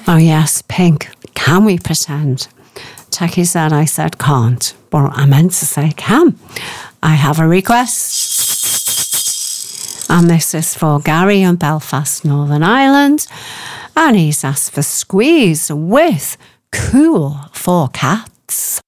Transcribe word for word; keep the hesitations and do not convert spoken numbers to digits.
Oh yes, Pink, can we pretend? Techie said I said can't, but I meant to say can. I have a request. And this is for Gary in Belfast, Northern Ireland. And he's asked for Squeeze with Cool for Cats.